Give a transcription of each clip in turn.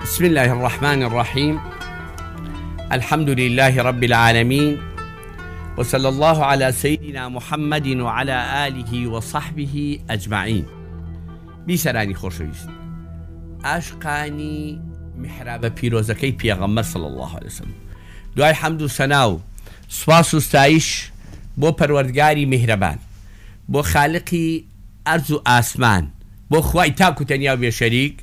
بسم الله الرحمن الرحيم. الحمد لله رب العالمين، وصلى الله على سيدنا محمد وعلى آله وصحبه أجمعين. بیسەرانی خۆشەویست، ئاشقانی محرابە پیرۆزەکەی پێغەمبەر صلی الله عليه وسلم، دوای حەمد و سەنا و سوپاس و ستایش بۆ پەروەردگاری میهرەبان، بۆ خالقی ئەرز و ئاسمان، بۆ خوای تاک و تەنیا و بێشەریک،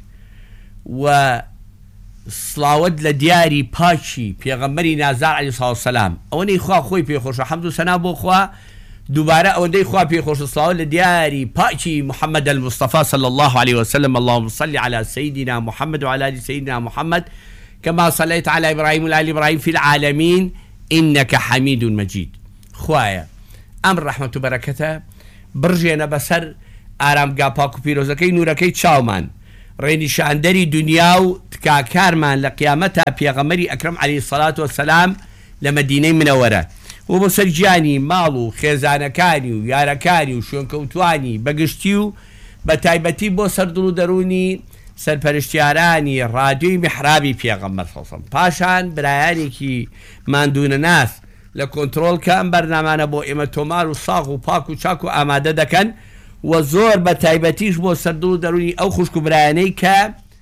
و سڵاوەت لە دیاری پاکی پێغەمبەری نازار عەلەیهی سڵاوة وسەلام، ئەوەندەی خوا خۆی پێخۆشە، حەمد و سەنا بۆ خوا، دووبارە ئەوەندەی خوا پێخۆشە سڵاوەت لە دیاری پاکی محەممەد المصطفى صلى الله عليه وسلم. اللهم صل على سيدنا محمد وعلى آل سيدنا محمد كما صليت على إبراهيم وعلى آل إبراهيم في العالمين إنك حميد مجيد. خوايا ئەم ڕەحمەت و بەرەکەتە بڕژێنە بەسەر ئارامگا پاک و پیرۆزەکەی نورەکەی چاومان، ڕێنیشاندەری دنیا و تکاکارمان لە قیامەتە پێغەمبەری ئەکرەم عەلەیهی سەڵات وەسەلام لە مەدینەی منەوەرە، و بۆ سەر گیانی ماڵ و خێزانەکانی و یارەکانی و شوێنکەوتوانی بەگشتی و بە تایبەتی بۆ سەر دڵ و دەرونی سەرپەرشتیارانی ڕادیۆی میحرابی پێغەمبەر صلی الله علیه وسلم، پاشان برایانێکی ماندوونە ناس لە کۆنتڕۆڵ کە ئەم بەرنامانە بۆ ئێمە تۆمار و ساغ و پاک و چاک و ئامادە دەکەن، و زۆر بە تایبەتیش بۆ سەر دڵ و دەرونی ئەو خوشک و برایانەی کە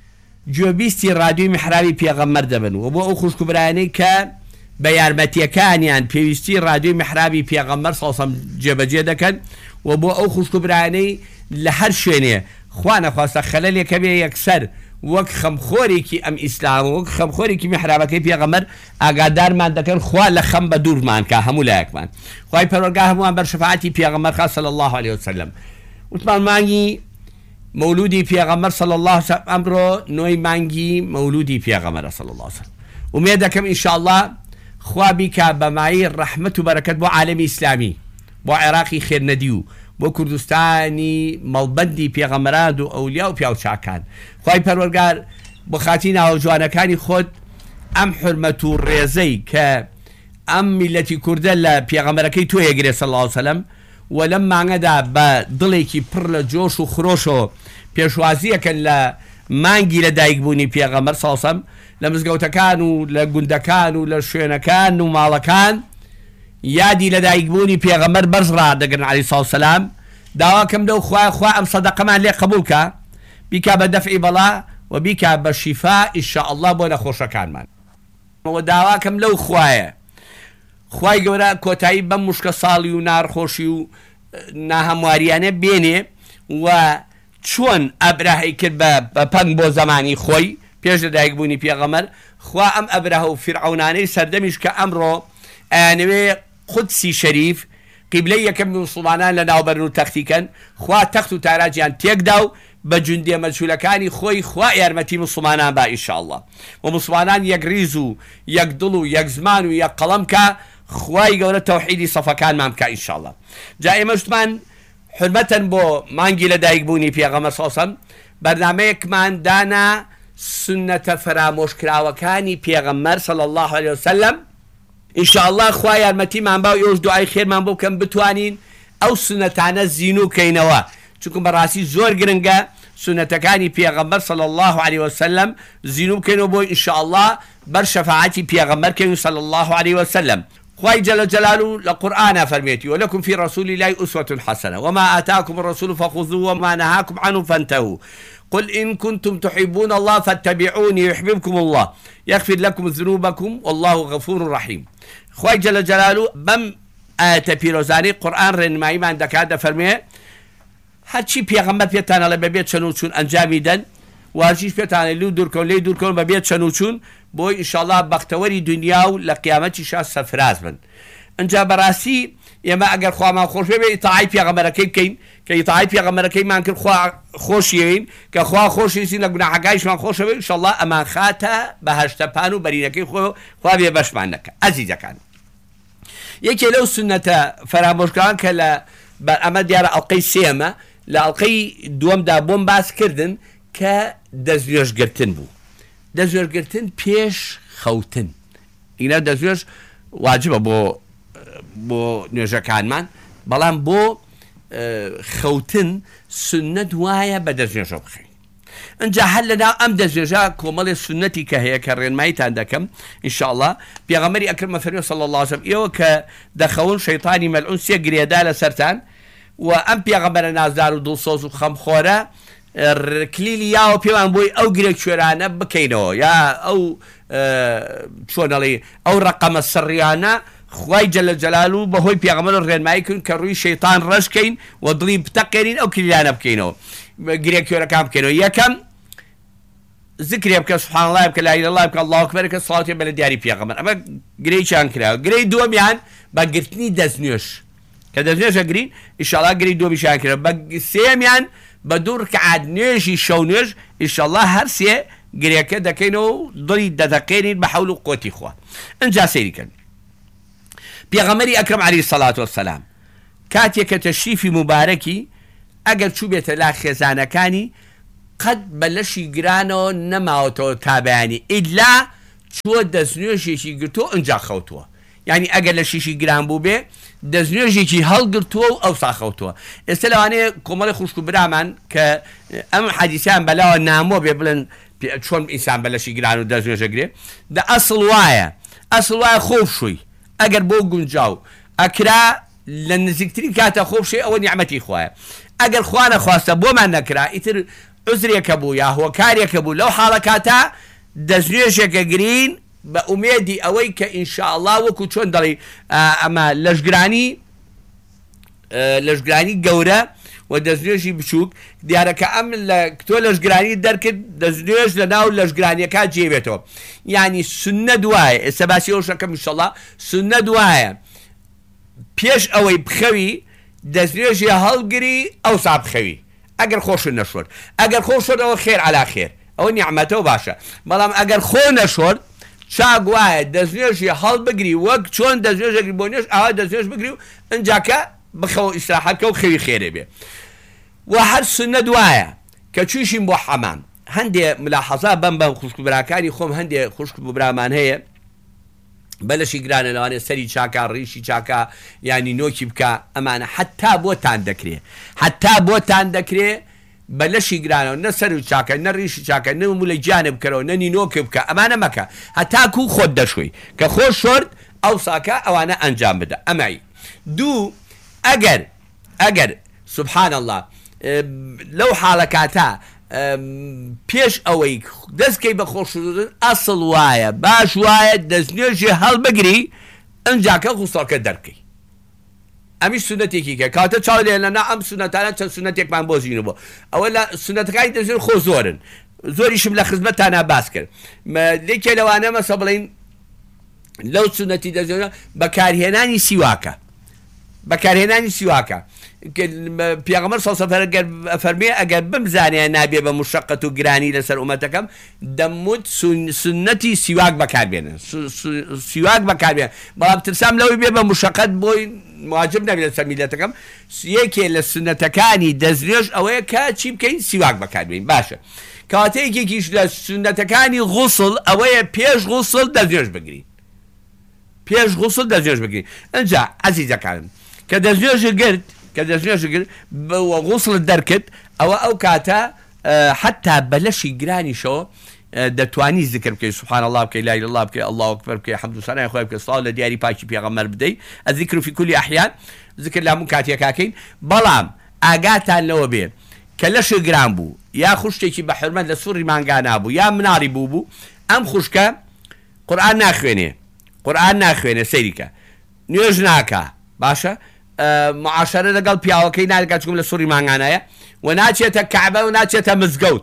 گوێبیستی ڕادیۆی میحرابی پێغەمبەر دەبن، و بۆ ئەو خوشک و برایانەی کە بە یارمەتیەکانیان پێویستی ڕادیۆی میحرابی پێغەمبەر صلی الله علیه وسلم جێبەجێ دەکەن، و بۆ ئەو خوشک و برایانەی لە هەر شوێنێ خوا نەخواستە خەلەلێکە بێ یەکسەر وەک خەمخۆرێکی ئەم ئیسلام و وەک خەمخۆرێکی میحرابەکەی پێغەمبەر ئاگادارمان دەکەن خوا لە خەم بە دوورمان کە هەموو لایەکمان، خوای پەروەردگار هەمووان بەر شەفاعەتی پێغەمبەر خوا صلی الله عليه وسلم. وتمان مانگی مولودی پێغەمبەر صلی الله عليه وسلم، ئەمڕۆ نۆی مانگی مولودی پێغەمبەر صلی الله عليه وسلم. ومێ دەکەم ئینشاءالله خوا بیکە بەمایی ڕەحمەت و بەرەکەت بۆ عالەمی ئیسلامی، بۆ عێراقی خێرنەدی و بۆ کوردستانی مەڵبەندی پێغەمبەران و ئەولیا و پیاو چاکان. خوای پەروەردگار بۆ خاتی ناو جوانەکانی خۆت ئەم حورمەت و ڕێزەی کە ئەم میلەتی کوردە لە پێغەمبەرەکەی تۆ یەگرێ صلی الله عليه وسلم، و لەم مانگەدا بە دڵێکی پڕ لە جۆش و خرۆش و پێشوازیەکەن لە مانگی لە دایکبوونی پێغەمبەر صلی الله عليه وسلم، لە مزگەوتەکان و لە گوندەکان و لە شوێنەکان و ماڵەکان یادی لە دایکبوونی پێغەمبەر بەرزڕا دەگرن عەلەیهی سڵاوة وسەلام. داواکەم لەو خوا ئەم سەدەقەمان لێ قبوڵکە، بیکە بە دەفعی بەڵا و بیکە بە شیفا ئینشاءالله بۆ نەخۆشەکانمان، و داواکەم لەو خوای گەورە کۆتایی بەم مشکە ساڵی و ناڕخۆشی و ناهەمواریانە بێنێ، و چۆن ئەبرەهەی کرد بە پەنگ بۆ زەمانی خۆی پێش لە دایکبوونی پێغەمبەر، خوا ئەم ئەبرەهە و فیرعەونانەی سەردەمیش کە ئەمڕۆ ئەیانەوێ قودسی شەریف قیبلەی یەکەم موسڵمانان لە ناوبەرن و تەختیکەن، خوا تەخت و تاراجیان تێکدا و بە جوندێ مەجهولەکانی خۆی خوا یارمەتی موسڵمانان با ئینشاءالله، و موسڵمانان یەک ریز و یەک دڵ و یەک زمان و یەک قەڵەم کە خوای گەورە تەوحیدی سەفەکانمان بکە ئینشاءالله. جا ئێمەشتمان حرمەتەن بۆ مانگی لە دایکبوونی پێغەمبەر صلی الله عليه وسلم بەرنامەیەکمان دانا سنەتە فرامۆشکراوەکانی پێغەمبەر صلی الله عليه وسلم. ئینشاءالله خوا یارمەتیمان با و ئێوەش دوعای خێرمان بۆ بکەن بتوانین ئەو سنەتانە زیینوو بکەینەوە، چونکە بەڕاستی زۆر گرنگە سنەتەکانی پێغەمبەر صلی الله عليه وسلم زیینوو بکەینەوە بۆ ئینشاءالله بەر شەفاعەتی پێغەمبەر کەین صلی الله عليه وسلم. خوای جل جلاله لقرآن فرميتي ولكم في رسول الله أسوة حسنة وما آتاكم الرسول فخذوه وما نهاكم عنه فانتهوا قل إن كنتم تحبون الله فاتبعوني يحببكم الله يغفر لكم ذنوبكم والله غفور رحيم. خوای جل جلاله بم آية پیرۆزانی قرآن ڕێنماییمان دەکات، دەفەرمێ هەرچی پێغەمبەر پێتانە لە بەبێت چەند و چون ئەنجامی دەن، واژیش پێتانە لێ دوورکەون لێ دوورکەون بەبێت چەند و چون، بۆی ئینشاءالله بەختەوەری دنیا و لە قیامەتیشا سەفراز بن. ئەنجا بەڕاستی ئێمە ئەگەر خوامان خۆش بێ ئیتاعای پێغەمبەرەکەی بکەین، کە ئیتاعای پێغەمبەرەکەیمان کرد خوا خۆشیەوین، کە خوا خۆشویستی لە گوناحەکانیشمان خۆشە بێ، ئینشاءالله ئەمان خاتە بەهەشتە پان و بەرینەکەی خوا بێ بەشمان نەکە. ئەزیزەکان، یەکێ لەو سنەتە فەرامۆشکەوان کە لە ئەمە دیارە ئەڵقەی سێمە، لە ئەڵقەی دووەمدا بۆم باس کردن کە دەستنوێژگرتن بوو. دەستنوێژگرتن پێش خەوتن، ئینە دەستنوێژ واجبە بۆ نوێژەکانمان، بەڵام بۆ خەوتن سنەت وایە بە دەستنوێژە بخەین. ئەجا هەر لەنا ئەم دەستێژە کۆمەڵی سنەتی کە هەیە کە ڕێنماییتان دەکەم ئینشاءڵڵا پێغەمبەری ئەکرمە فەرمووی صلی الله علیه و سلم ئێوە کە دەخەون شەیطانی مەلعون سێ گرێدا لەسەرتان و ئەم پێغەمبەرە نازدار و دڵسۆز و خەمخۆرە کلیلی یاوە پێوان بۆی ئەو گرێک کوێرانە بکەینەوە یا ئەو چۆنەڵێ ئەو ڕقەمە سڕیانە خوای جەلە جەلالو بەهۆی پێغەمبەر ڕێنمایی کردن کە ڕووی شەیطان ڕەشکەین و دڵی بتەقێنین ئەو کلیلانە بکەینەوە گرێک کوێرەکان بکەینەوە یەکەم ذکرێ بکە سبحان الله بکە لا إله إلا الله بکە الله أكبر کە سڵاواتێ بە لە دیاری پێغەمبەر ئەمە گرەییان کراوە گرەی دووەمیان بە گرتنی دەستنوێژ کە دەستنوێژە گرین ئینشاءالله گرەی دووەمیشیان کراوە بە سێمیان بە دوو ڕکعات نوێژی شەو نوێژ ئینشاءالله هەر سێ گرێکە دەکەینەوە و دڵی دەدەقێنین بە حەول و قوتی خوا ئەنجا سەیریکەن پێغەمبەری ئەکرەم عەلەیهی سەڵات وەسەلام کاتێک کە تەشریفی مبارەکی ئەگەر چوو بێتە لا خێزانەکانی قەت بە لەشی گرانەوە نەماوەتەوە تا بەیانی ئیلا چووە دەستنوێژێکی گرتووە ئەنجا خەوتووە یعنی ئەگەر لە شیشی گران بوو بێ دەستنوێژێکی هەڵگرتووە و ئەوسا خەوتووە ئێستا لەوانەیە کۆمەڵی خوشک و برامان کە ئەم حەدیسیان بەلاوە نامۆ بێ بڵێن چۆن ئینسان بە لەشی گران و دەستنوێژە گرێ دە ئەسڵ وایە خۆف شووی ئەگەر بۆ گونجاو ئەکرا لە نزیکترین کاتە خۆشێ ئەوە نیعمەتی خوایە ئەگەر خوا نەخواستە بۆمان نەکرا ئیتر عذرێکە بوو یا هۆکارێکە بوو لەو حاڵە کاتە دەستنوێژێکە گرین بە ئومێدی ئەوەی کە ئینشاءالله وەکو چۆن دەڵێ ئەمە لەشگرانی گەورە و دەستنوێژی بچووک دیارەکە ئەم لە تۆ لەشگرانی دەرکرد دەستنوێژ لە ناو لەشگرانیەکە جێبێتەوە یعنی سنە دوایە ئێستا باسی ئەو شەکەم ئینشاءالله سنە دوایە پێش ئەوەی بخەوی دەستنوێژی هەڵگری ئەوسا بخەوی ئەگەر خۆشت نەشۆرد ئەگەر خۆشت ئەوە خێر عەلا خێر ئەوە نیعمەتەوە باشە بەڵام ئەگەر خۆ نەشۆرد چاک وایە دەستنوێژی هەڵبگری وەک چۆن دەستنوێژێکی بۆ نوێژ ئاوا دەستنوێژ بگری و ئەنجاکە بخەوە ئیستراحەتکە و خەوی خێرێ بێ و هەر سنە دوایە کە چووشین بۆ حەمام هەندێ ملاحەزا بەم خوشک و براکانی خۆم هەندێ خوشک و برامان هەیە بەلەشی گرانە لەوانێ سەری چاکە ڕیشی چاکە ینی نۆکی بکە ئەمانە حتا بۆتان دەکرێ بەلەشی گرانەوە نە سەر و چاکە نە ڕیشی چاکە نە مولە گیانە بکەرەوە نەنی نۆکە بکە ئەمانە مەکە هەتاکو خۆت دەشوی کە خۆش شۆرد ئەو ساکە ئەوانە ئەنجام بدە ئەمای دوو ئەگەر سبحان الله لەو حاڵەکاتە پێش ئەوەی دەستکەی بە خۆشدن ئەسڵ وایە باش وایە دەستنوێژی هەڵبگری ئەنجاکە غوسڵەکە دەرکەی ئەمیش سنەتێکی کە کاتە چاو لێ لەنا ئەم سنەتانە چەند سنەتێکمان بۆ زیینەوە ئەوە لە سنەتەکانی دەزێن خۆ زۆرن زۆریشم لە خزمەتتانە باس کرد لێکێ لەوانە مەسە بڵین لەو سنەتی دەزێنە بەکارهێنانی سیواکە پێغەمبەر صلی الله علیه و فەرمێ ئەگەر بمزانێ نابێ بە مشەقەت و گرانی لەسەر ئومەتەکەم دەموت سنەتی سیواک بەکاربێنن بەڵام ترسام لەوەی بێ بە مشەقەت بۆی مواجب نەبێت لەسەر میلەتەکەم یەکێ لە سنەتەکانی دەستنوێژ ئەوەیە کە چی بکەین سیواک بەکاربێنین باشە کەواتەیەکێکیش لە سنەتەکانی غوسڵ ئەوەیە پێش غوسڵ دەستنوێژ بگرین ئەنجا عەزیزەکانم کە دەستنوێژ گرت غوسڵت دەرکرد ئەو کاتە حتا بەلەشی گرانیشەوە دەتوانی ذکر بکەی سبحان الله بکەی لا إله إلا الله بکەی الله أكبر بکەی حەمد و سەنای خۆی بکەی سڵاو لە دیاری پاکی پێغەمبەر بدەی الذکر فی کل ئەحیان ذکر لە هەموو کاتێکاکەین بەڵام ئاگاتان لەوە بێ کە لەشی گران بوو یا خوشتێکی بە حرمەت لە سووری مانگا نابوو یا مناڵی بوو ئەم خوشکە قورئان ناخوێنێ سەیریکە نوێژ ناکە باشە معاشرە لەگەڵ پیاوەکەی ناکات چکم لە سووری مانگانایە و ناچێتە کەعبە و ناچێتە مزگەوت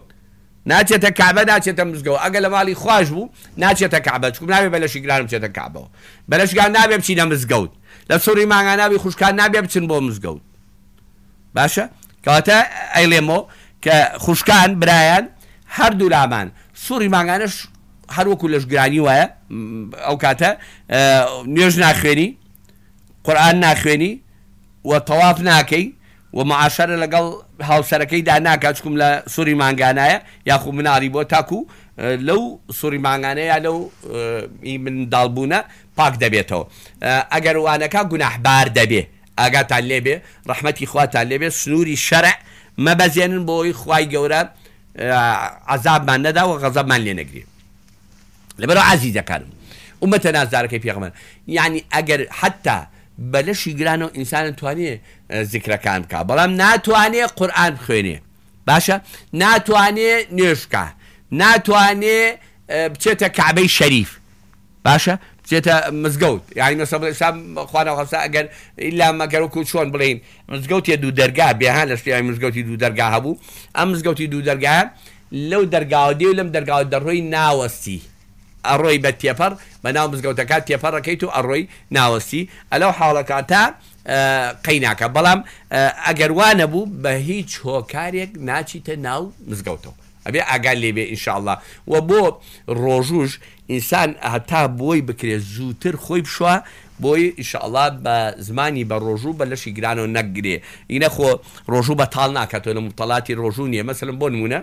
ئەگە لە ماڵی خوش بوو ناچێتە کەعبە چکم نابێ بەلەشی گران بچێتە کەعبەوە بەلەشی گران نابێ بچینە مزگەوت لە سووری مانگاناوی خوشکان نابێ بچن بۆ مزگەوت باشە کەواتە ئەیڵێمەوە کە خوشکان برایان هەردوو لامان سووری مانگانەش هەروەکو لەشگرانی وایە ئەو کاتە نوێژ ناخوێنی قورئان ناخوێنی و تەواف ناکەی و معاشرە لەگەڵ هاوسەرەکەیدا ناکات چکم لە سووری مانگانایە یاخو مناڵی بۆ تاکو لەو سووری مانگانەیە لەو منداڵبوونە پاک دەبێتەوە ئەگەر وانەکە گوناحبار دەبێ ئاگاتان لێبێ ڕەحمەتی خواتان لێبێ سنووری شەرع مەبەزێنن بۆی خوای گەورە عذابمان نەدا و غەزەبمان لێ نەگرێ لەبەرەوە عەزیزەکانم ئومەتە نازدارەکەی پێغەمبەر یعنی ئەگەر حتا بەلەشی گرانەوە ئینسان توانێ زیکرەکان بکە بەڵام ناتوانێ قورئان بخوێنێ باشە ناتوانێ نوێژ بکە ناتوانێ بچێتە کەعبەی شەریف باشە بچێتە مزگەوت یعنی مەسەڵەن خوانەوە خەسا ئەگەر ئیلا مەگەرەوەکو چۆن بڵێن مزگەوتێ دوو دەرگا بێهان لە شتیانی مزگەوتی دوو دەرگا هەبوو ئەم مزگەوتی دوو دەرگایە لەو دەرگاوە دێ و لەم دەرگاوە دەڕۆی ناوەستی ئەڕۆی بە تێپەڕ بەناو مزگەوتەکە تێپەڕەکەیت و ئەڕۆی ناوەستی ئەلەو حاڵەکاتە قەیناکە بەڵام ئەگەر وانە بوو بە هیچ هۆکارێک ناچیتە ناو مزگەوتەوە ئەبێ ئاگال لێبێ ئینشاءالله و بۆ ڕۆژوش ئینسان هەتا بۆی بکرێت زووتر خۆی بشوە بۆی ئینشاءالله بە زمانی بە ڕۆژوو بە لەشی گرانەوە نەگرێ ئینە خۆ ڕۆژوو بە تاڵ ناکاتەوە لە مڵاتی ڕۆژوو نییە مەسەلەن بۆ نمونە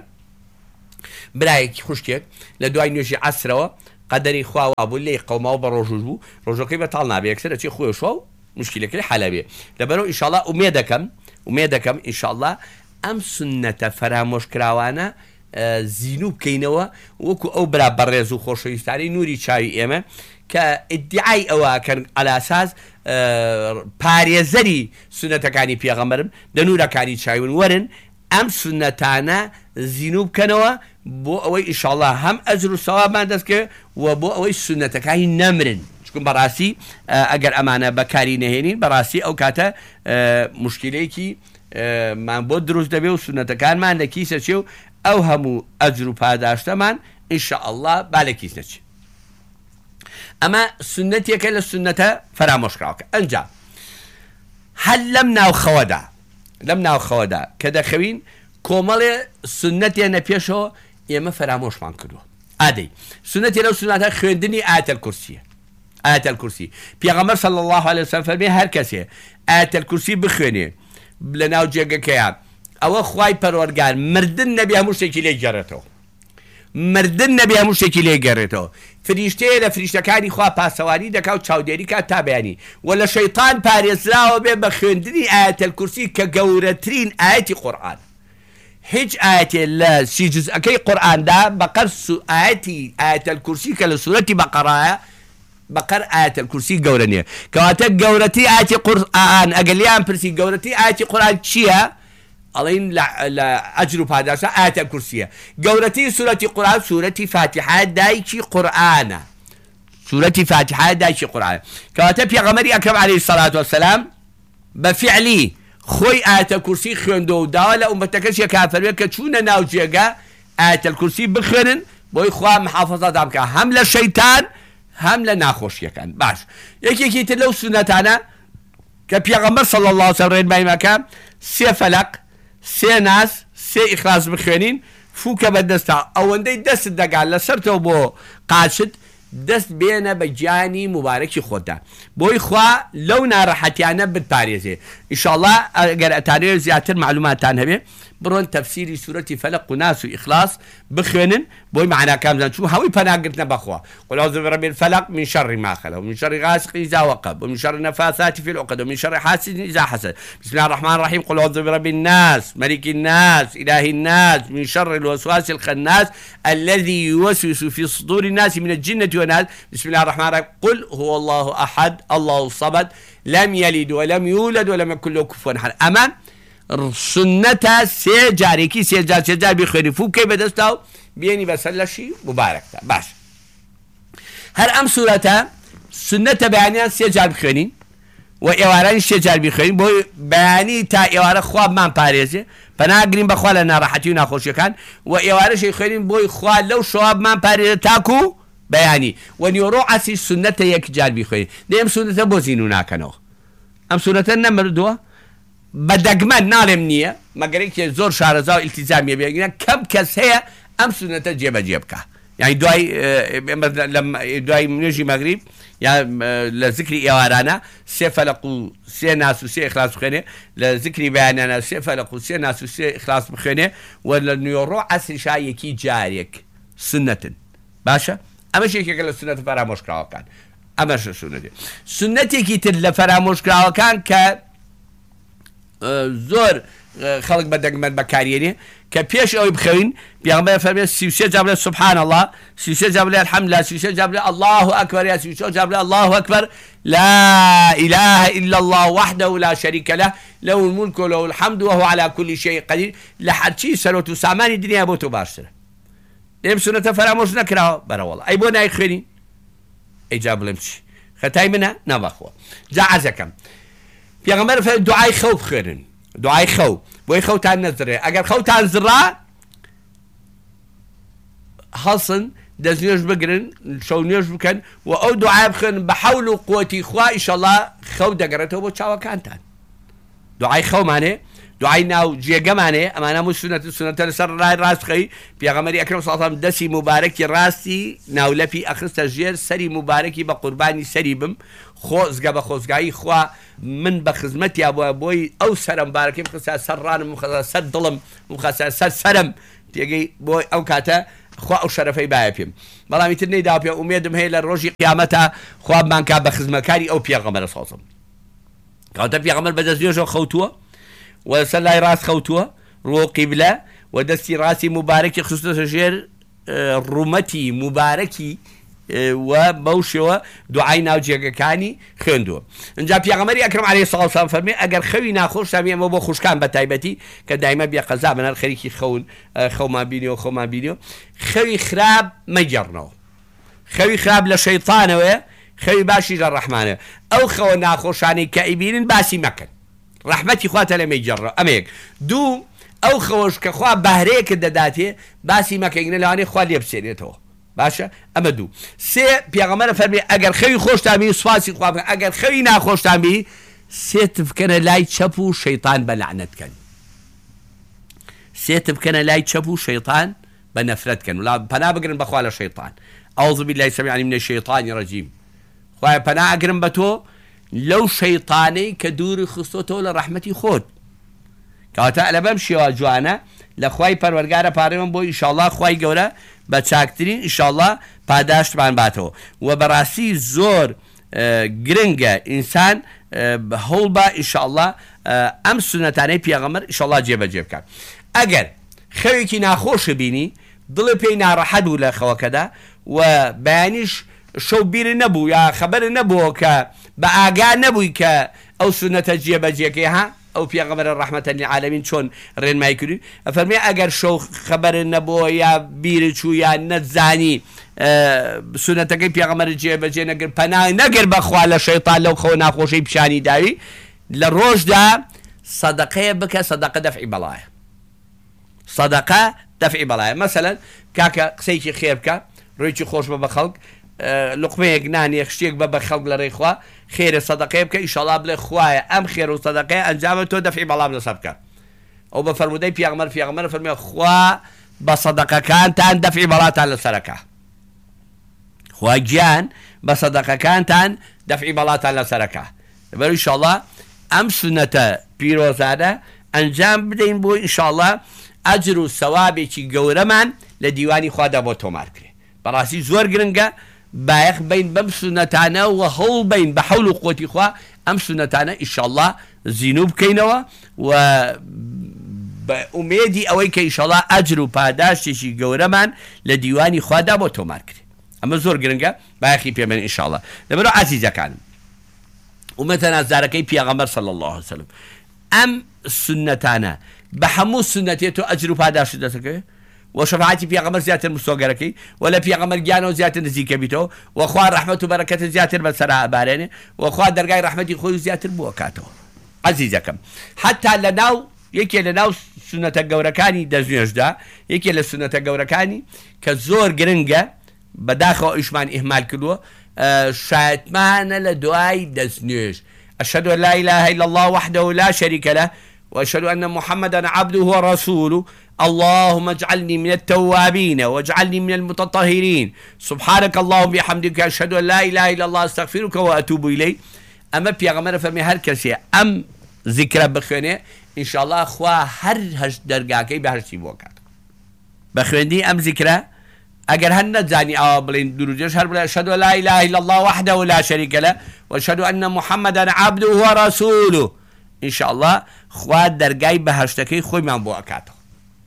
برایەکی خوشکێک لە دوای نوێژی عەسرەوە قەدەری خواوە بوو لێی قەوماوە بە ڕۆژوش بوو ڕۆژەکەی بە تاڵ نابێ یەکسەر ئەچی خۆی شۆ و مشکلەکەی حەلە بێ لەبەرەوە ئینشاءالله ئومێ دەکەم ئینشاءالله ئەم سنەتە فەرامۆشکراوانە زینوو بکەینەوە وەکو ئەو برا بەڕێز و خۆشەویستانی نوری چاوی ئێمە کە ئیدعای ئەوەکەن ئەلاساس پارێزەری سنەتەکانی پێغەمبەرم دەنوورەکانی چاوین وەرن ئەم سنەتانە زینوو بکەنەوە بۆ ئەوەی ئینشاءالله هەم ئەجر و سەوابمان دەستکە و بۆ ئەوەی سنەتەکانی نەمرن چکن بەڕاستی ئەگەر ئەمانە بەکاری نەهێنین بەڕاستی ئەو کاتە مشکلەیەکی مان بۆ دروست دەبێ و سنەتەکانمان لە کیسە چێ و ئەو هەموو ئەجر و پاداشتەمان ئینشاءالله با لە کیس نەچێ ئەمە سنەتێکە لە سنەتە فەرامۆشکراوەکە ئەنجا هەل لەم ناوخەوەدا کە دەخەوین کۆمەڵێ سنەتێ نەپێشەوە ئێمە فەرامۆشمان کردووە ئادەی سنەتێ لەو سنەتە خوێندنی ئایەتەل کورسی پێغەمبەر صلی الله علیه وسلم فەرمێ هەر کەسێ ئایەتەل کورسی بخوێنێ لە ناو جێگەکەیە ئەوە خوای پەروەردگار مردن نەبێ هەموو شتێکی لێ گەڕێتەوە فریشتەیە لە فریشتەکانی خوا پاسەوانی دەکا و چاودێری کات تا بەیانی و لە شەیطان پارێزراوە بێ بە خوێندنی ئایەتەل کورسی کە گەورەترین ئایەتی قورئان هیچ ئایەتێ لە سی جزئەکەی قورئاندا بەقەر ئایەتەل کورسی کە لە سوورەتی بەقەرایە بەقەر ئایەتەل کورسی گەورە نییە کەواتە گەورەتی ئایەتی قورئان ئەگەر لیان پرسی گەورەتی ئایەتی قورئان چییە ئەڵێن لە ئەجر و پاداشە ئایەتەل کورسیە گەورەتی سوورەتی قورئان سوورەتی فاتحە دایکی قورئانە کەواتە پێغەمبەری ئەکرەم عەلەیهی سەڵات وەسەلام بەفیعلی خۆی ئایەتەل کورسی خوێندەوە و داوا لە ئومەتەکەشیە کافەرمێ کە چوونە ناو جێگە ئایەتەل کورسی بخوێنن بۆی خوا محافەزەتان بکە هەم لە شەیطان هەم لە ناخۆشیەکان باش یەکێکی تر لەو سنەتانە کە پێغەمبەر صلی الله علیه وسلم ڕێنماییمەکە سێ فەلەق سێ ناس سێ ئیخلاس بخوێنین فوکە بەدەستە ئەوەندەی دەست دەگات لەسەرتەوە بۆ قاچت دەست بێنە بە گیانی مبارەکی خۆتدا بۆی خوا لەو ناڕەحەتیانە بتپارێزێ ئینشاءالله ئەگەر ئەتانەوێت زیاتر معلوماتان هەبێ بڕۆن تەفسیری سوورەتی فەلەق و ناس و ئیخلاس بخوێنن بۆی معناکان بزانن چوو هەووی پەناگرتنە بەخوا قل أعوذ برب الفلق من شر ما خلق ومن شر غاسق إذا وقب ومن شر النفاثات في العقد ومن شر حاسد إذا حسد بسم الله الرحمن الرحيم قل أعوذ برب الناس ملك الناس إله الناس من شر الوسواس الخناس الذي يوسوس في صدور الناس من الجنة والناس بسم الله الرحمن الرحيم قل هو الله أحد الله الصمد لم يلد ولم يولد ولم يكن له كفوا أحد أما سنەتە سێ جار بخوێنی فوکەی بەدەستا و بێنی بەسەر لەشی مبارەکدا باش هەر ئەم سوورەتە سنەتە بەیانیان سێ جار بخوێنین و ئێوارانی سێ جار بخوێنین بۆی بەیانی تا ئێوارە خوابمان پارێزێ پەناگرین بەخوا لە ناڕەحەتی و ناخۆشیەکان و ئێوارەشی خوێنین بۆی خوا لەو شەوابمان پارێزە تاکو بەیانی و نیۆڕۆ عەسی سنەتە یەک جار بخوێنین دەی ئەم سنەتە بۆ زین و ناکەنەوە ئەم سنەتە نەمردووە بە دەگمەن ناڵێم نییە مەگەرێکی زۆر شارەزا و ئیلتیزامیە بێگرە کەم کەس هەیە ئەم سنەتە جێبەجێ بکە یعنی دوای نوێژی مەغریب یا لە ذکری ئێوارانە سێ فەلەق و سێ ناس و سێ ئیخلاس بخوێنێ لە ذکری بەیانیانە سێ فەلەق و سێ ناس و سێ ئیخلاس بخوێنێ و لە نیۆڕۆ عەسریشا یەکی جارێک سنەتن باشە ئەمەش یەکێکە لە سنەتە فەرامۆشکراوەکان ئەمەش سنەتێکی تر لە فەرامۆشکراوەکان کە زۆر خەڵک بە دەگمەن بەکارێنێ كبيش أو بخوين بيغمبر فرمي 33 جاب سبحان الله 33 جاب الحمد لله 33 جاب الله أكبر يا 33 جاب الله أكبر لا إله إلا الله وحده لا شريك له له الملك وله الحمد وهو على كل شيء قدير لحد شيء سروت سامان الدنيا بوتو باشتر لم سنة فراموش نكره برا والله أي بونا يخيني إجاب لمشي ختاي منها نبخوا جعزكم بيغمبر فرمي دعاء خوف خيرن دعاء خوف بۆی خەوتان نەزرێ ئەگەر خەوتان زڕا هەڵسن دەستنوێژ بگرن شەو نوێژ بکەن و ئەو دوعای بخن بە حەول و قووەتی خوا ئیشەڵڵا خەو دەگەڕێتەوە بۆ چاوەکانتان دوعای خەومانێ دوعای ناو جێگەمانێ ئەمانە هەموو سونەتە لەسەر ڕای ڕاست خەی پێغەمبەری ئەکرەم صلی الله علیه و سەلەم دەستی مبارەکی ڕاستی ناولەپی ئەخستە ژێر سەری مبارەکی بە قوربانی سەری بم خۆزگە بە خۆزگایی خوا من بە خزمەتیا بووە بۆی ئەو سەرە مبارەکەی بخستە سەر ڕانم بخستە سەر دڵم بخستە سەر سەرم تێگەی بۆی ئەو کاتە خوا ئەو شەرەفەی باە پێم بەڵامی تر نەیدا پێ ئومێدم هەیە لە ڕۆژی قیامەتە خوا بمانکا بە خزمەکاری ئەو پێغەمبەرە سەڵسەڵ کەواتە پێغەمبەر بە دەستنوێژەوە خەوتووە وسەر لای ڕاست خەوتووە ڕۆ قیبلە و دەستی ڕاستی مبارەکی خستۆتە ژێر ڕوومەتی مبارەکی و بەوشەوە دوعای ناوجێگەکانی خوێندووە اینجا پێغەمبەری ئەکرەم عەلەیهی سەڵات و سەلام فەرمێ ئەگەر خەوی ناخۆشتان ئەمە بۆ خوشکان بە تایبەتی کە دایمە بێقەزا بنەر خەریکی خەومان بینیەوە خەوی خراپ مەگەڕنەوە خەوی خراپ لە شەیطانەوەیە خەوی باشی لە ڕەحمانەوە ئەو خەوە ناخۆشانەی کە ئیبینن باسی مەکەن ڕەحمەتی خواتە لە مەیجەڕە ئەمەیەک دوو ئەو خەوەش کە خوا بەهرەیەکت دەداتێ باسی مەکەنگنە لەوانەیە خوا لێ بسێنێتەوە باشە ئەمە دوو سێ پێغەمبەر فەرمێ ئەگەر خەوی خۆشتان بی سوپاسی خوا بکەن ئەگەر خەوی ناخۆشتان بی سێت بکەنە لای چەپ و شەیطان بە لەعنەت کەن سێت بکەنە لای چەپ و شەیطان بە نەفرەت کەن وڵا پەنا بگرن بەخوا لە شەیطان ئەعوذ بالله السميع العليم من الشيطان الرجيم خوای پەنا ئەگرم بە تۆ لەو شەیطانەی کە دووری خستۆتەوە لە ڕەحمەتی خۆت کەواتە لە بەم شێوە جوانە لە خوای پەروەردگارە پارەوەم بۆ ئینشاءڵڵا خوای گەورە بە چاکترین ئینشاءڵڵا پاداشتمان باتەوە و بەڕاستی زۆر گرنگە ئینسان هەوڵ بە ئینشاءڵڵا ئەم سونەتانەی پێغەمبەر ئینشاءڵڵا جێبەجێ بکات ئەگەر خەوێکی ناخۆش بینی دڵی پێی ناڕەحەت بوو لە خەوەکەدا و بەیانیش شەو بیر نەبوو یا خەبەر نەبووە کە بە ئاگا نەبووی کە ئەو سونەتە جێبەجێکەی ها ئەو پێغەمبەرە ڕەحمەتەن للعالەمین چۆن ڕێنمایی کردی ئەفەرمێ ئەگەر شەو خەبەر نەبووە یا بیر چوو یا نەتزانی سونەتەکەی پێغەمبەر جێبەجێ نەگر پەنا نەگەر بەخوا لە شەیطان لەو خەوە ناخۆشەی پیشانی داوی لە ڕۆژدا سەدەقەیە بکە سەدەقە دەفعی بەڵایە سەدەقە دەفعی بەڵایە مەسەلەن کاکە قسەیەکی خێر بکە ڕێکی خۆش بە خەڵک لقمەیەک نانیەک شتێک بە خەڵک لە ڕێی خوا خێرە سەدەقەیە بکە ئیشەڵڵا بڵێ خوایە ئەم خێر و سەدەقەیە ئەنجامە تۆ دەفعی بەڵام لەسەر بکە ئەو بە فەرمودەی پێغەمبەر فەرمێ خوا بە سەدەقەکانتان دەفعی بەڵاتان لەسەرەکە خوا گیان بە سەدەقەکانتان دەفعی بەڵاتان لەسەرەکە لەبەر ئیشەڵڵا ئەم سونەتە پیرۆزانە ئەنجام بدەین بۆ ئیشەڵڵا ئەجر و سەوابێکی گەورەمان لە دیوانی خوادا بۆ تۆمار کرێ بەڕاستی زۆر گرنگە بایەخ بین بەم سونەتانە و هەوڵ بین بە حەول و قووەتی خوا ئەم سونەتانە ئیشەڵڵا زینوو بکەینەوە و بە ئومێدی ئەوەی کە ئیشەڵڵا ئەجر و پاداشتێکی گەورەمان لە دیوانی خوادا بۆ تۆمار کرێ ئەمە زۆر گرنگە بایەخی پێمەن ئیشەڵڵا لەبەرەوە عەزیزەکانم ئومەتە نازدارەکەی پێغەمبەر صلی الله علیه وسلم ئەم سونەتانە بە هەموو سونەتێ تۆ ئەجر و پاداشت دەسەکەوێ وشفاعتي في غمر زيادة المستوجركي ولا في غمر جانو زيادة نزيكا بيتو واخوان رحمة وبركة زيادة بسرعة بارينه واخوان درجاي رحمتي خوي زيادة بوكاتو عزيزكم حتى لناو يكي لناو سنة الجوركاني دزنيجدا يكي لسنة الجوركاني كزور جرنجا بداخل إشمان إهمال كلوه شاتمان لدعاء دزنيج أشهد أن لا إله إلا الله وحده لا شريك له وأشهد أن محمدا عبده ورسوله اللهم اجعلني من التوابين واجعلني من المتطهرين سبحانك اللهم بحمدك أشهد أن لا إله إلا الله استغفرك وأتوب إليه أما بيغمر فمي هر كسي أم ذكر بخوانه إن شاء الله أخوة هر هش درقاكي بهرشي بوكات بخواندي أم ذكره أجر هن زاني بلين دروجش هر بلا أشهد أن لا إله إلا الله وحده لا شريك له وأشهد أن محمدا عبده ورسوله إن شاء الله خوات درقاي بهشتكي خوي من بوكاته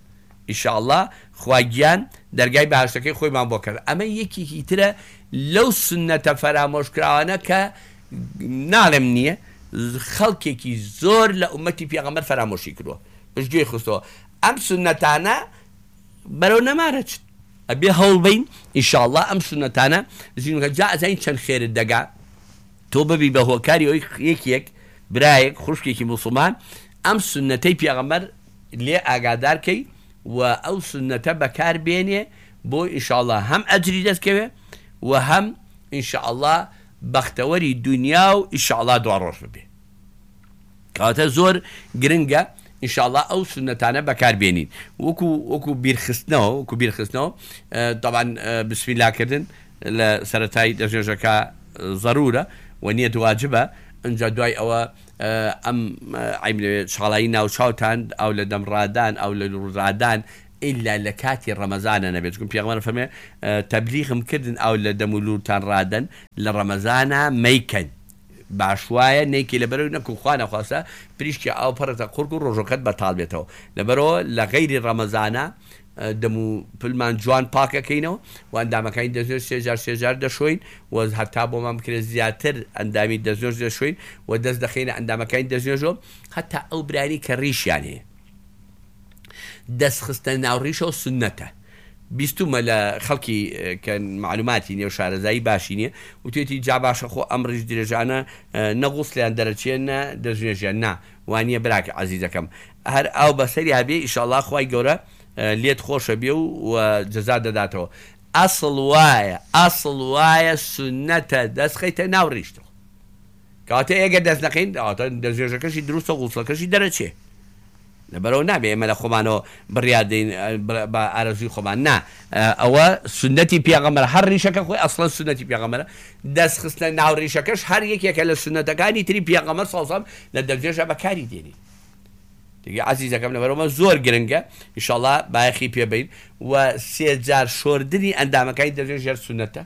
ئیشاءالله خواگیان دەرگای بەهاشتەکەی خۆیمان بۆ کرد ئەمە یەکێکی ترە لەو سنەتە فەرامۆشکراوانە کە ناڵێم نییە خەڵکێکی زۆر لە ئومەتی پێغەمبەر فەرامۆشی کردووە پشتگوێی خستەوە ئەم سنەتانە بەرەو نەمارەچ ئەبێ هەوڵبین ئیشاءالله ئەم سنەتانە جا ئەزین چەند خێرت دەگا تۆ ببی بە هۆکاری ئەوی یەکێک برایەک خوشکێکی موسڵمان ئەم سنەتەی پێغەمبەر لێ ئاگادارکەی و ئەو سنەتە بەکار بێنێ بۆ ئیشاءالله هەم ئەجری دەستکەوێ و هەم ئیشاءالله بەختەوەری دنیا و ئیشاءالله دوا ڕۆژ ببێ کاتە زۆر گرنگە ئیشاءالله ئەو سنەتانە بەکار بێنین وەکو بیرخستنەوە طبعا بسمیللاکردن لە سەرەتای دەستنوێژەکە ضرورە و نیەت واجبە ئەنجا دوای ئەوە ئەم شاڵایی ناوچاوتان ئەو لە دەمڕادان ئەو لە ڕادان ئللا لە کاتی ڕەمەزانە نەبێت چون پێغەمبەر فەرمێ تەبلیغم کردن ئەو لە دەمولورتان ڕادن لە ڕەمەزانە مەیکەن باش وایە نەیکی لەبەرەوەی نەکو خوا نەخواستە پریشکی ئاو پەرەتە قورگ و ڕۆژەکەت بەتاڵ بێتەوە لەبەرەوە لە غەیری ڕەمەزانە دەم و پلمان جوان پاکەکەینەوە و ئەندامەکانی دەستنوێژ سێجار دەشۆین و هەتا بۆمان بکرێت زیاتر ئەندامی دەستنوێژ دەشۆین و دەست دەخینە ئەندامەکانی دەستنوێژەوە هەتا ئەو برانی کە ڕیشیان هەیە دەستخستە ناوڕیشەوە سنەتە بیستمە لە خەڵکی کە معلوماتی نیە و شارەزایی باشی نییە و توێتی جا باشە خۆ ئەم ڕیش درێژانە نەغوسلیان دەرەچێنە دەستنوێژیان نا وانە براکە عەزیزەکەم هەر ئەو بەسەری هەبێ ئیشاءالله خوای گەورە لێت خۆشە بێ و جەزا دەداتەوە ئەسڵ وایە سنەتە دەستخەیتە ناو ڕیشتەوە کاتە ئێگە دەست نەکەین دەستنوێژەکەشی دروستە غوسڵەکەشی دەرەچێ لەبەرەوە نابێ ئێمە لە خۆمانەوە بڕیادین بە ئارەزوی خۆمان نا ئەوە سنەتی پێغەمبەر هەر ڕیشەکە خۆی ئەسڵەن سنەتی پێغەمبەرە دەستخستە ناو ڕیشەکەش هەر یەکێکە لە سنەتەکانی تری پێغەمبەر سەڵسەڵام لە دەستنوێژە بەکاری دێنی دیگە عەزیزەکەم لەبەرەوە زۆر گرنگە ئینشاءالله بایەخی پێبین و سێجار شۆردنی ئەندامەکانی دەستنوێژ هەر سنەتە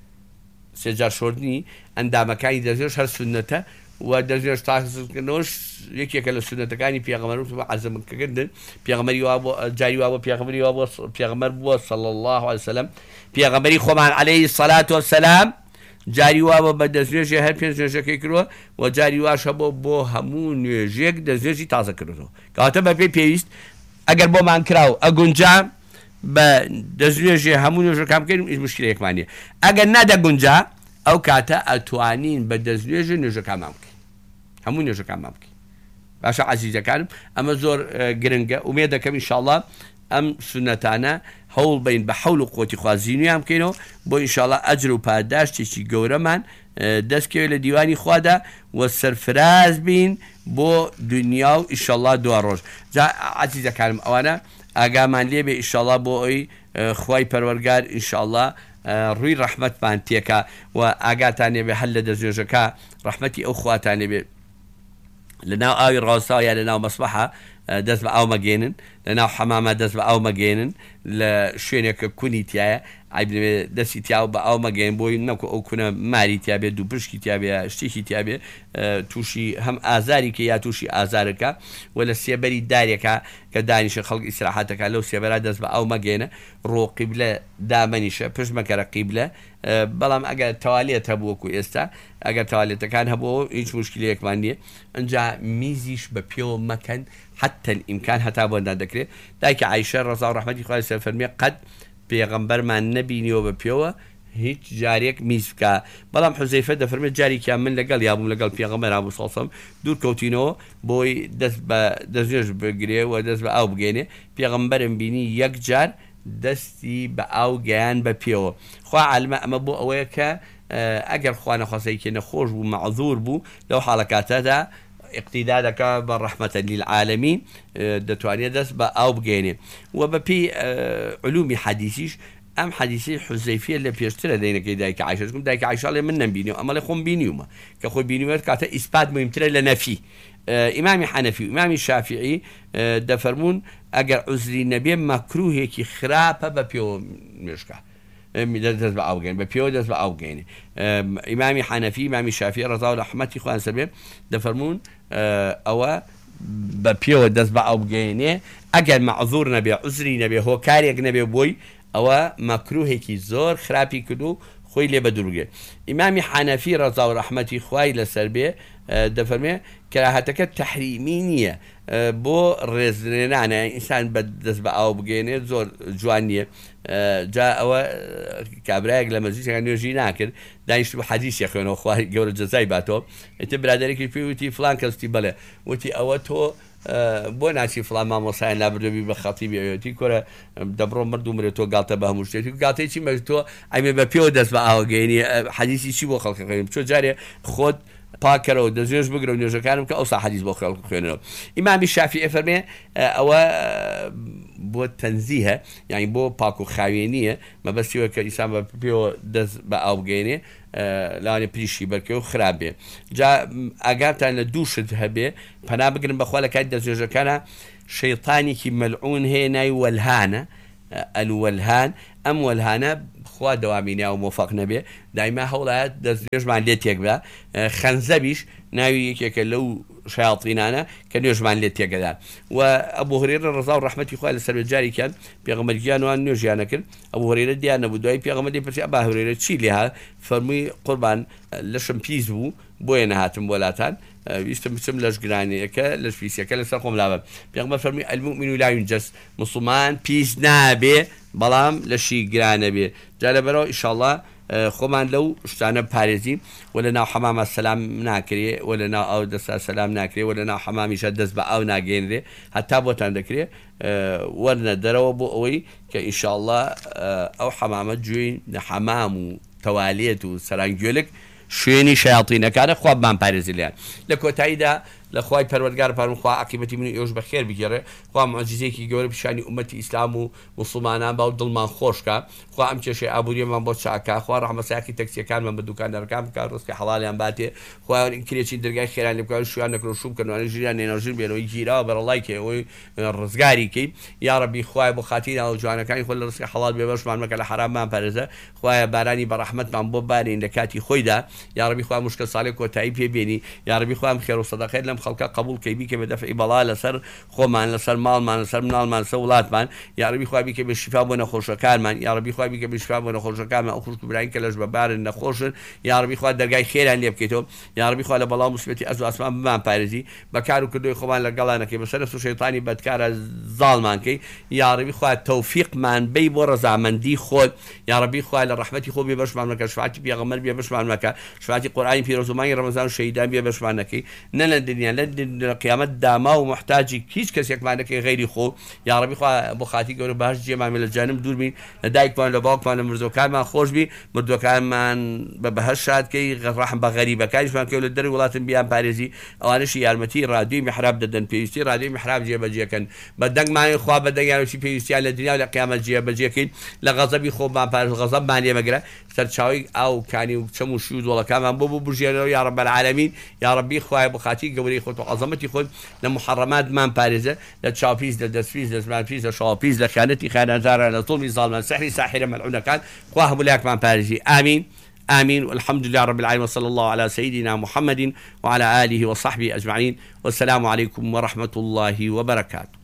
سێجار شۆردنی ئەندامەکانی دەستنوێژ هەر سنەتە و دەستنوێژ تاکردنەوەش یەکێکە لە سنەتەکانی پێغەمبەر عەزمکردن پێغەمبەری وا بۆ جاری وا بۆ پێغەمبەری وا بۆ پێغەمبەر بووە صلی الله علیه وسلم پێغەمبەری خۆمان عەلەیهی الصلاة والسلام جاری وا بۆ بە دەستنوێژی هەر پێنج نوێژەکەی کردووە و جاری واش هەبوو بۆ هەموو نوێژێک دەستنوێژی تازە کردەوە کاتە بەپێی پێویست ئەگەر بۆمان کراو ئەگونجا بە دەستنوێژی هەموو نوێژەکان بکەین هیچ موشکیلەیەکمان نییە ئەگەر نەدەگونجا ئەو کاتە ئەتوانین بە دەستنوێژی نوێژەکانمان بکەین هەموو نوێژەکانمان بکەین باشە عەزیزەکانم ئەمە زۆر گرنگە ومێ دەکەم ئینشاءالله ئەم سنەتانە هەوڵ بین بە حەول و قوتی خوا زینویان بکەینەوە بۆ ئینشاءالله ئەجر و پاداشتێکی گەورەمان دەستکەوێت لە دیوانی خوادا و سەرفراز بین بۆ دنیا و ئینشاءالله دوا ڕۆژ جا عەزیزەکانم ئەوانە ئاگامان لێ بێ ئینشاءالله بۆ ئەوی خوای پەروەردگار ئینشاءالله ڕووی ڕەحمەتمان تێکا و ئاگاتان لێ بێ هەر لە دەستنوێژەکە ڕەحمەتی ئەو خواتان لێ بێ لەناو ئاوی ڕاوسا یا لەناو مەسبەحە دەست بە ئاو مەگەێنن لەناو حەمامە دەست بە ئاو مەگەێنن لە شوێنێکە کونی تایە ئایبێ دەستی تیاو بە ئاو مەگەین بۆی نەکو ئەو کونە ماری تیاابێ دوو پشکی تیاابێ شتێکی تیاابێ تووشی هەم ئازاریکە یا تووشی ئازارەکە و لە سێبەری دارێکە کە دانیشە خەڵک ئیسراحەتەکە لەو سێبەرا دەست بە ئاو مەگەێنە ڕۆ قیبلە دامەنیشە پشت مەکەرە قیبلە بەڵام ئەگەر تەوالێت هەبووەکو ئێستا ئەگەر تەوالێتەکان هەبووە هیچ مشکلەیەکمان نییە ئەنجا میزیش بە پێوە مەکەن حتى الإمكان هتا بۆدا دەکرێت دایکە عایشە ڕەزا و ڕەحمەتی خوای لەسەر فەرمێ قەت پێغەمبەرمان نەبینیەوە بە پێوە هیچ جارێک میز بکە بەڵام حوزەیفە دەفەرمێت جارێکیان من لەگەڵ یابووم لەگەڵ پێغەمبەر هەبوو سەڵسەم دوور کەوتینەوە بۆی دەست بە دەستنوێژ بگرێ و دەست بە ئاو بگەێنێ پێغەمبەرم بینی یەک جار دەستی بە ئاو گەیان بە پێوە خوا عالمە ئەمە بۆ ئەوەیە کە ئەگەر خوا نەخواسەیەکی نەخۆش بوو مەعذور بوو لەو حاڵەکاتەدا اقتدا دەکا بە ڕەحمەتە للعالەمین دەتوانێت دەست بە ئاو بگەێنێ و بەپێی علومی حەدیثیش ئەم حەدیثی حوزەیفیە لە پێشترە دەینەکەی دایکە عایشە گوتم دایکە عایشە لێ من نەمبینیەوە ئەمە لە خۆم بینیومە کە خۆی بینیوێت کاتە ئیسپات مهمترە لە نەفی ئیمامی حەنەفی و ئیمامی شافعی دەفەرمون ئەگەر عوزری نەبێ مەکروهێکی خراپە بە پێوە نوێژکە دەست بە ئاوگەین بە پێوە دەست بە ئاوگەینێ ئیمامی حەنەفی ئیمامی شافعی ڕەزا و ڕەحمەتی خوان سەبێ دەفەرمون ئەوە بە پێوە دەست بە ئەو بگەێنێ ئەگەر مەعذور نەبێ عوزری نەبێ هۆکارێک نەبێ بۆی ئەوە مەکروهێکی زۆر خراپی کردو خۆی لێ بە دوورگێ. ئیمامی حەنەفی ڕەزا و ڕەحمەتی خوای لەسەر بێ دەفەرمێ کەراهەتەکە تەحریمی نییە بۆ ڕێزلێنانە ئینسان بە دەست بە ئاو بگەێنێت زۆر جوان نییە. جا ئەوە کابراایەک لە مەزیدێکە نوێژی ناکرد دانیشت بە حەدیثی خوێنەوە خوای گەورە جەزای باتەوە ئێتر برادێکی پێی وتی فلان کەستی بەڵێ وتی ئەوە تۆ بۆ ناچی فلان مامۆسایان لابردەبی بە خەتیبی ئەوێتی کۆرە دەبڕۆ مردوو مرێت تۆ گاتە بە هەموو شتێتی گاتەی چی مەژ تۆ ئەمێ بە پێوە دەست بە ئاوەگەێنی حەدیثی چی بۆ خەڵکی خوێنم چۆ جارێ خۆت پاکەرەوە دەزێش بگرە و نوێژەکانم کە ئەوسا حەدیث بۆ خەڵک خوێنەوە. ئیمامی شافعی فەرمێ ئەوە بۆ تەنزیهە یعنی بۆ پاک و خاوێنیە مەبەستیوە کە ئینسان بە پێوە دەست بە ئاو بگەێنێ لاوانێ پریشی بەرکێ و خراپ بێ. جا ئاگاتان لە دووشت هەبێ پەنا بگرن بەخوا لە کات دەستێژەکانە شەیطانێکی مەلعون هەیە ناوی وەلهانە ئەلوەلهان ئەم وەلهانە خوا دەوامینیا و مۆفەق نەبێ دایما هەوڵایەت دەستێژمان لێ تێک بە خەنزەبیش ناوی یەکێکە لەو شایاطینانە کە نوێژمان لێ تێگەدا. و ئەبوو هورێرە ڕەزا و ڕەحمەتی خوای لەسەر بێ جارێکیان پێغەمبەرگیانوان نوێژیانە کرد ئەبوو هورێرە دییان نەبوو دوای پێغەمبەری پرسی ئەبا هورێرە چی لێها فەرمووی قوربان لەشم پیس بوو بۆیە نەهاتم وڵاتان ویستم بچم لەش گرانیەکە لەش پیسەکە لەسەر خۆم لابم. پێغەمبەر فەرمووی ئەلمؤمن لا ينجس مسلمان پیس نابێ بەڵام لەشی گرانە بێ. جا لەبەرەوە ئینشاءڵڵا خۆمان لەو شتانە پارێزی و لە ناو حەمامە سەلام ناکرێ و لە ناو ئەو دەستا سەلام ناکرێ و لە ناو حەمامیشە دەست بە ئاو ناگەێنرێ هەتا بۆتان دەکرێ وەرنە دەرەوە بۆ ئەوەی کە ئینشاءڵڵا ئەو حەمامە گوێی لە حەمام و تەوالێت و سەرانگوێلک شوێنی شایاطینەکانە خوا بمان پارێزی لیان. لە کۆتاییدا لە خوای پەروەردگار پەرم خوا عاقبەتی من ئێوەش بەخێر بگێڕێ خوا معجزەیەکی گەورە پیشانی ئومەتی ئیسلام و مسلمانان باو دڵمان خۆشکە خوا ئەم کێشەی ئابووریەمان بۆ چاکە خوا ڕەحمەسایەکی تەکسیەکانمان بە دوکاندارەکان بکات ڕستکە حەڵالیان باتێ خوا کرێکی دەرگای خێران لێ بکات شویان نەکرۆ شوم کردوانە ژیریان نێنەژیر بێنەوەی گیراوە بەرەڵای کێ ئەوەی ڕزگاریکەی یا ڕەبی خوای بۆ خاتری ناو جوانەکانی خۆ لە ڕستکە حەڵال بێ بەشمان مەکە لە حراممان پارێزە خوایە بارانی بە ڕەحمەتمان بۆ بارین لە کاتی خۆیدا یا ڕەبی خوا مشکل ساڵێ کۆتایی پێ بێنی یا ڕەبی خوا خێر و سەدەقەت لەم خەڵکە قبول کەی بیکە بە دەفعی بەڵا لەسەر خۆمان لەسەر ماڵمان لەسەر مناڵمان لەسەر وڵاتمان یا ڕەبی خوا بیکە بە شیفا بۆ نەخۆشەکانمان یا ڕەبی خوا بیکە بە شیفا بۆ نەخۆشەکانمان ئەو خوشک و براین کە لەش بەبارن نەخۆشن یا ڕەبی خوا دەرگای خێران لێ بکەیتەوە یا ڕەبی خوا لە بەڵاو موسیبەتی ئەز و ئاسمان بمان پارێزی بەکار و کردوی خۆمان لەگەڵانەکەی بەسەر و شەیطانی بەدکارە زاڵمان کەی یا ڕەبی خوا تەوفیقمان بەی بۆ ڕەزامەندی خۆت یا ڕەبی خوا لە ڕەحمەتی خۆ بێ بەشمان مەکە شفاعەتی پێغەمبەر بێ بەشمان مەکە شفاعەتی قورئانی پیرۆزمانی ڕەمەزان و شەهیدان بێ بەشمان نەکەی نە لە دنیا لە قیامەت داما و محتاجی هیچ کەسێکمان نەکەی غەیری خۆ یا ڕەبی خوا بۆ خاتی گەورە باش جێمان لە جانم دوور بین لە دایکمان لە باوکمان لە مردوەکانمان خۆش بی مردوەکانمان بە بەهەش شادکەی ڕەحم بە غەریبەکانیشمان کەوت لە دەروی وڵاتم بیان پارێزی ئەوانەشی یارمەتی ڕادیۆی میحراب دەدەن پێویستی ڕادیۆی میحراب جێبەجێکەن بە دەنگمانی خوا بە دەنگیانوی پێویستیان لە دنیا و لە قیامەت جێبەجێکەین لە غەزەبی خۆمان پارێز غەزەبمان لێ مەگرە سەرچاوی ئاو کانی و چەم و شوو دۆڵەکانمان بۆ بژێنەوە یا ڕەب العالەمین یا ڕەبی خوای بە خاتی گەورەی خۆت و عەزەمەتی خۆت لە محەڕەماتمان پارێزە لە چاوپیس لە دەستپیس لە زمانپیس لە شەواپیس لە خیانەتی خایەنەتداران لە زوڵمی زاڵمان سەحری ساحرە مەلعونەکان خوا هەموو لایەکمان پارێزی آمین آمين والحمد لله رب العالمين وصلى الله على سيدنا محمد وعلى آله وصحبه أجمعين والسلام عليكم ورحمة الله وبركاته.